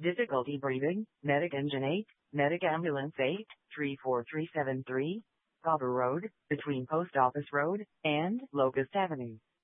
Difficulty breathing, Medic Engine 8, Medic Ambulance 8, 34373, Copper Road, between Post Office Road and Locust Avenue.